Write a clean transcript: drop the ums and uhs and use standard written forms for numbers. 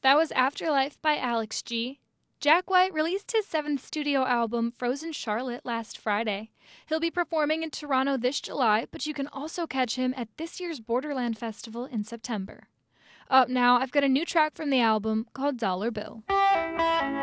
That was Afterlife by Alex G. Jack White released his seventh studio album, Frozen Charlotte, last Friday. He'll be performing in Toronto this July, but you can also catch him at this year's Borderland Festival in September. Up now, I've got a new track from the album called Dollar Bill.